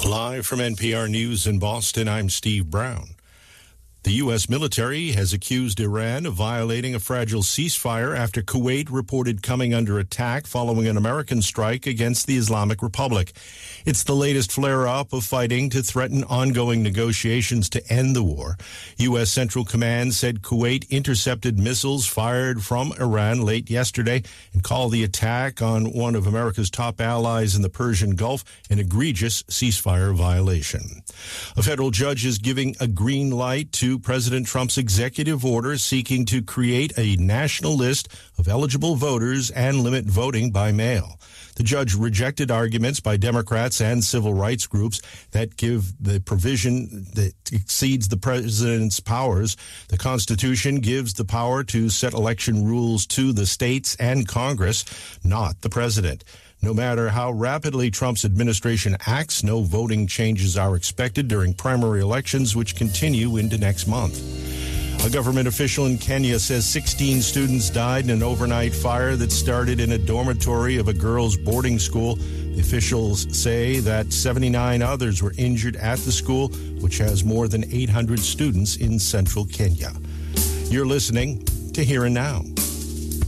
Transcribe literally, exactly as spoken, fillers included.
Live from N P R News in Boston, I'm Steve Brown. The U S military has accused Iran of violating a fragile ceasefire after Kuwait reported coming under attack following an American strike against the Islamic Republic. It's the latest flare-up of fighting to threaten ongoing negotiations to end the war. U S Central Command said Kuwait intercepted missiles fired from Iran late yesterday and called the attack on one of America's top allies in the Persian Gulf an egregious ceasefire violation. A federal judge is giving a green light to President Trump's executive order seeking to create a national list of eligible voters and limit voting by mail. The judge rejected arguments by Democrats and civil rights groups that give the provision that exceeds the president's powers. The Constitution gives the power to set election rules to the states and Congress, not the president. No matter how rapidly Trump's administration acts, no voting changes are expected during primary elections, which continue into next month. A government official in Kenya says sixteen students died in an overnight fire that started in a dormitory of a girls' boarding school. The officials say that seventy-nine others were injured at the school, which has more than eight hundred students in central Kenya. You're listening to Here and Now.